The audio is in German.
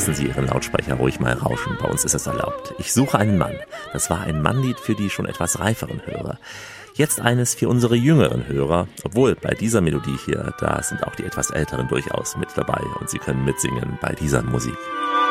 lassen Sie Ihren Lautsprecher ruhig mal rauschen, bei uns ist es erlaubt. Ich suche einen Mann. Das war ein Mannlied für die schon etwas reiferen Hörer. Jetzt eines für unsere jüngeren Hörer, obwohl bei dieser Melodie hier, da sind auch die etwas älteren durchaus mit dabei und sie können mitsingen bei dieser Musik.